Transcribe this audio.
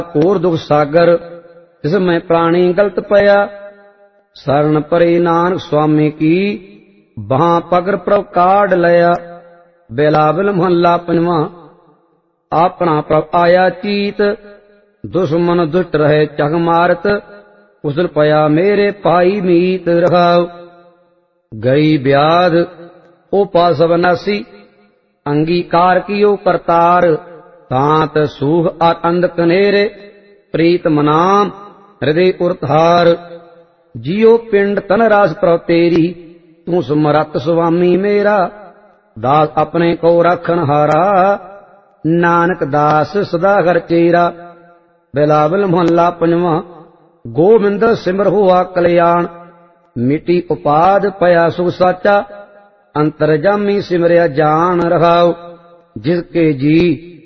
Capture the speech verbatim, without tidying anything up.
ਘੋਰ ਦੁਖ ਸਾਗਰ ਜਿਸ ਮੈਂ ਪ੍ਰਾਣੀ ਗਲਤ ਪਿਆ। ਸਰਨ ਪਰੇ ਨਾਨਕ ਸੁਆਮੀ ਕੀ ਬਾਹਾਂ ਪਗਰ ਪ੍ਰਭ ਕਾਢ ਲਿਆ। ਬਿਲਾਵਲ ਮਹੱਲਾ ਪੰਜਵਾਂ। ਆਪਣਾ ਪ੍ਰਭ ਆਇਆ ਚੀਤ ਦੁਸ਼ਮਨ ਦੁਸ਼ਟ ਰਹੇ ਚਗ ਮਾਰਤ। ਉਸਲ ਪਿਆ ਮੇਰੇ ਭਾਈ ਮੀਤ ਰਹਾਉ। ਗਈ ਵਿਆਧ ਉਹ ਪਾਸ ਬਨਾਸੀ ਅੰਗੀਕਾਰ ਕੀਓ ਕਰਤਾਰ। ਤਾਂਤ ਸੂਹ ਆਨੰਦ ਕਨੇਰੇ ਪ੍ਰੀਤ ਮਨਾਮ ਹਿਰਦੇ ਉਰਤਾਰ। ਜਿਉ ਪਿੰਡ ਤਨ ਰਾਸ ਪ੍ਰਭ ਤੇਰੀ ਤੂੰ ਸਮਰੱਥ ਸੁਆਮੀ ਮੇਰਾ। ਦਾਸ ਆਪਣੇ ਕੋ ਰਾਖਣ ਹਾਰਾ ਨਾਨਕ ਦਾਸ ਸਦਾ ਘਰ ਚੇਰਾ। ਬਿਲਾਵਲ ਮਹੱਲਾ ਪੰਜਵਾਂ। ਗੋਬਿੰਦ ਸਿਮਰ ਹੋਆ ਕਲਿਆਣ ਮਿਟੀ ਉਪਾਦ ਪਿਆ ਸੁਖ ਸਾਚਾ। ਅੰਤਰਜਾਮੀ ਸਿਮਰਿਆ ਜਾਣ ਰਹਾਉ। ਜਿਸ ਕੇ ਜੀ